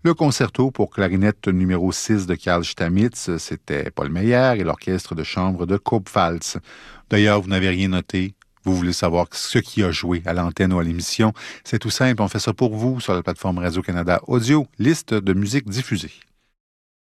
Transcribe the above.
Le concerto pour clarinette numéro 6 de Carl Stamitz, c'était Paul Meyer et l'orchestre de chambre de Kurpfalz. D'ailleurs, vous n'avez rien noté. Vous voulez savoir ce qui a joué à l'antenne ou à l'émission. C'est tout simple, on fait ça pour vous sur la plateforme Radio-Canada Audio, liste de musique diffusée.